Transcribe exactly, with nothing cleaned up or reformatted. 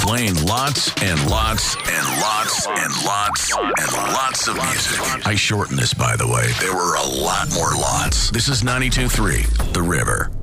playing lots and lots and lots and lots and lots of music. I shortened this, by the way. There were a lot more lots. This is ninety-two point three, The River.